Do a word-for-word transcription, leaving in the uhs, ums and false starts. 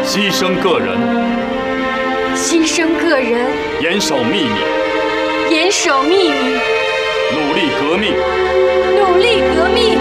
牺牲个人， 牺牲个人， 严守秘密， 严守秘密， 努力革命， 努力革命。